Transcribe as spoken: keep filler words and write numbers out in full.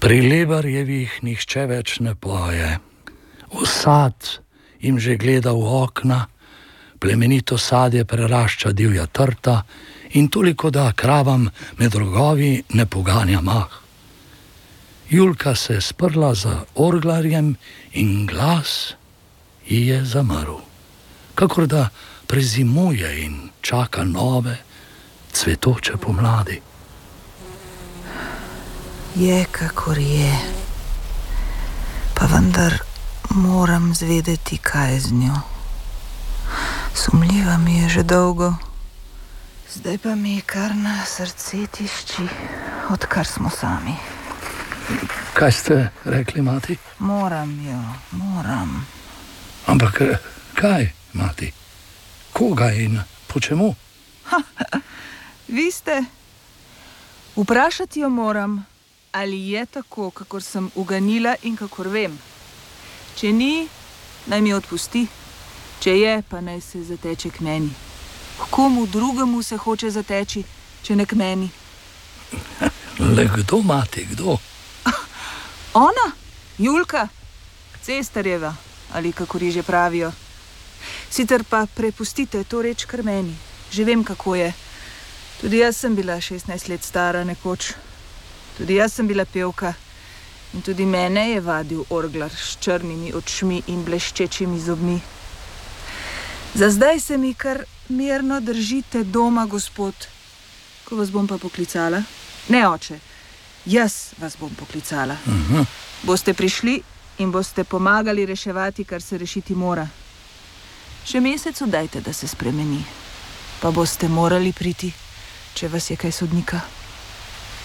Pri Lebarjevih nihče več ne poje. Vsad jim že gleda v okna, plemenito sadje prerašča divja trta in toliko da kravam med rogovi ne poganja mah. Julka se je sprla za orglarjem in glas ji je zamrl, kakor da prezimuje in čaka nove, cvetoče pomladi. Je, kakor je, pa vendar moram zvedeti, kaj je z njo. Sumljiva mi je že dolgo, zdaj pa mi kar na srce tišči, odkar smo sami. Kaj ste rekli, mati? Moram jo, moram. Ampak kaj, mati? Koga in po čemu? Ha, vi ste. Vprašati jo moram, ali je tako, kakor sem uganila in kakor vem. Če ni, naj mi odpusti. Če je, pa naj se zateče k meni. K komu drugemu se hoče zateči, če ne k meni? Le kdo, mati, kdo? Ona, Julka, Cestarjeva, ali kakor ji že pravijo. Sicer pa prepustite to reč kar meni. Že vem, kako je. Tudi jaz sem bila šestnajst let stara nekoč. Tudi jaz sem bila pevka. In tudi mene je vadil orglar s črnimi očmi in bleščečimi zobmi. Za zdaj se mi kar mirno držite doma, gospod. Ko vas bom pa poklicala? Ne, oče, jaz vas bom poklicala. Uh-huh. Boste prišli in boste pomagali reševati, kar se rešiti mora. Še mesecu dajte, da se spremeni. Pa boste morali priti, če vas je kaj sodnika.